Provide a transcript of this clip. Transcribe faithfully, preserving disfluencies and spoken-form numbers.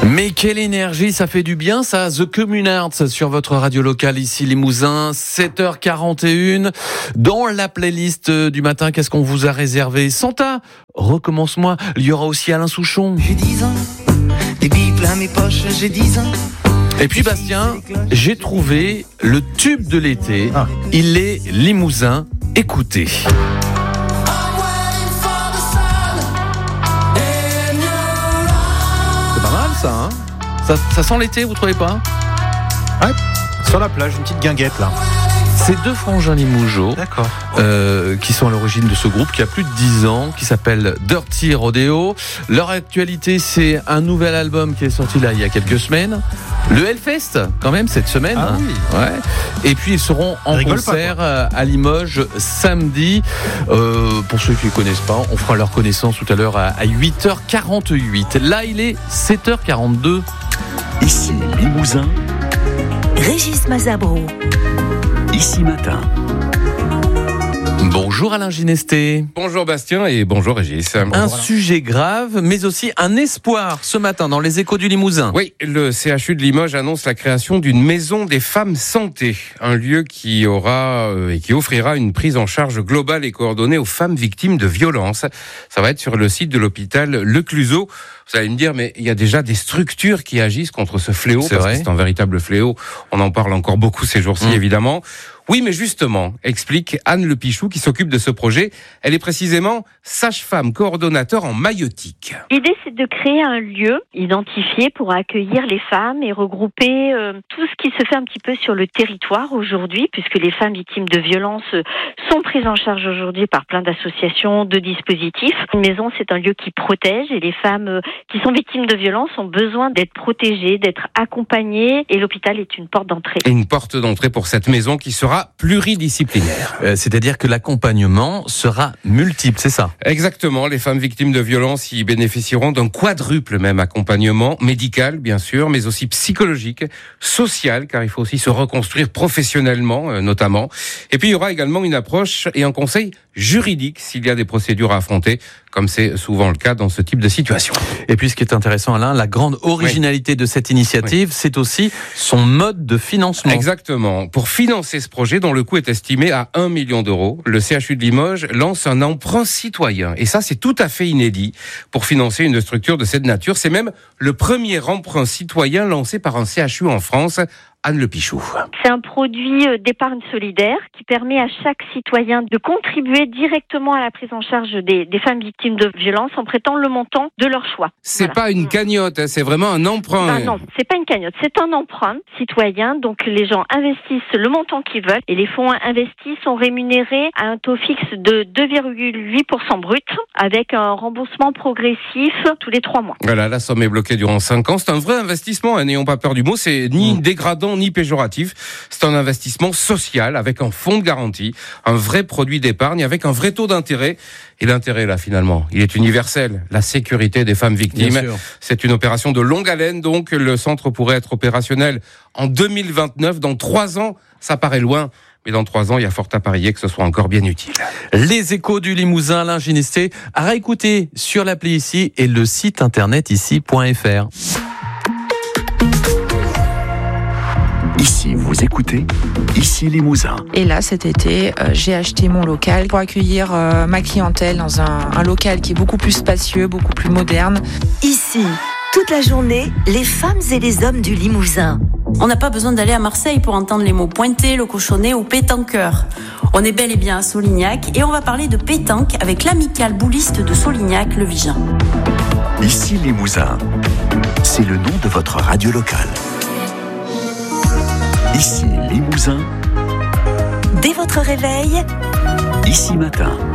Mais quelle énergie, ça fait du bien ça, The Communards sur votre radio locale ici Limousin, sept heures quarante et une. Dans la playlist du matin, qu'est-ce qu'on vous a réservé? Santa, recommence-moi. Il y aura aussi Alain Souchon. J'ai dix ans, des billes plein mes poches, j'ai dix ans. Et puis Bastien, j'ai trouvé le tube de l'été. Ah. Il est Limousin. Écoutez. Ça, hein ça, ça sent l'été, vous trouvez pas? Ouais, sur la plage, une petite guinguette là. C'est deux frangins limougeaux D'accord. euh, qui sont à l'origine de ce groupe qui a plus de dix ans, qui s'appelle Dirty Rodeo. Leur actualité, c'est un nouvel album qui est sorti là il y a quelques semaines. Le Hellfest, quand même, cette semaine. Ah oui. Ouais. Et puis ils seront en Rigole concert pas, à Limoges samedi. Euh, pour ceux qui ne connaissent pas, on fera leur connaissance tout à l'heure à, à huit heures quarante-huit. Là, il est sept heures quarante-deux. Ici Limousin, Régis Mazabro. Ici Matin. Bonjour Alain Ginesté. Bonjour Bastien et bonjour Régis. Un Bonjour, sujet grave, mais aussi un espoir ce matin dans les Échos du Limousin. Oui, le C H U de Limoges annonce la création d'une maison des femmes santé, un lieu qui aura euh, et qui offrira une prise en charge globale et coordonnée aux femmes victimes de violences. Ça va être sur le site de l'hôpital Le Cluseau. Vous allez me dire, mais il y a déjà des structures qui agissent contre ce fléau, c'est parce vrai. que c'est un véritable fléau. On en parle encore beaucoup ces jours-ci, Mmh. évidemment. Oui, mais justement, explique Anne Le Pichou qui s'occupe de ce projet. Elle est précisément sage-femme coordonnateur en maïeutique. L'idée, c'est de créer un lieu identifié pour accueillir les femmes et regrouper euh, tout ce qui se fait un petit peu sur le territoire aujourd'hui, puisque les femmes victimes de violences sont prises en charge aujourd'hui par plein d'associations, de dispositifs. Une maison, c'est un lieu qui protège et les femmes euh, qui sont victimes de violences ont besoin d'être protégées, d'être accompagnées, et l'hôpital est une porte d'entrée. Une porte d'entrée pour cette maison qui sera pluridisciplinaire. Euh, c'est-à-dire que l'accompagnement sera multiple, c'est ça? Exactement, les femmes victimes de violences y bénéficieront d'un quadruple même accompagnement, médical bien sûr, mais aussi psychologique, social, car il faut aussi se reconstruire professionnellement euh, notamment. Et puis il y aura également une approche et un conseil juridique s'il y a des procédures à affronter, comme c'est souvent le cas dans ce type de situation. Et puis ce qui est intéressant Alain, la grande originalité oui. de cette initiative, oui. c'est aussi son mode de financement. Exactement. Pour financer ce projet dont le coût est estimé à un million d'euros, le C H U de Limoges lance un emprunt citoyen. Et ça, c'est tout à fait inédit pour financer une structure de cette nature. C'est même le premier emprunt citoyen lancé par un C H U en France. Anne Le Pichou. C'est un produit d'épargne solidaire qui permet à chaque citoyen de contribuer directement à la prise en charge des, des femmes victimes de violences en prêtant le montant de leur choix. C'est voilà. pas une cagnotte, hein, c'est vraiment un emprunt. Ah non, c'est pas une cagnotte, c'est un emprunt citoyen. Donc les gens investissent le montant qu'ils veulent et les fonds investis sont rémunérés à un taux fixe de deux virgule huit pour cent brut avec un remboursement progressif tous les trois mois. Voilà, la somme est bloquée durant cinq ans. C'est un vrai investissement, hein, n'ayons pas peur du mot. C'est ni mmh. dégradant ni péjoratif. C'est un investissement social avec un fonds de garantie, un vrai produit d'épargne avec un vrai taux d'intérêt. Et l'intérêt, là, finalement, il est universel. La sécurité des femmes victimes. C'est une opération de longue haleine, donc le centre pourrait être opérationnel en deux mille vingt-neuf. Dans trois ans, ça paraît loin. Mais dans trois ans, il y a fort à parier que ce soit encore bien utile. Les Échos du Limousin, Alain Ginesté, à réécouter sur l'appli ici et le site internet ici point f r. Ici, vous écoutez, ici Limousin. Et là, cet été, euh, j'ai acheté mon local pour accueillir euh, ma clientèle dans un, un local qui est beaucoup plus spacieux, beaucoup plus moderne. Ici, toute la journée, les femmes et les hommes du Limousin. On n'a pas besoin d'aller à Marseille pour entendre les mots pointé, le cochonnet ou pétanqueur. On est bel et bien à Solignac et on va parler de pétanque avec l'amicale bouliste de Solignac, le Vigeant. Ici Limousin, c'est le nom de votre radio locale. Ici Limousin. Dès votre réveil, Ici Matin.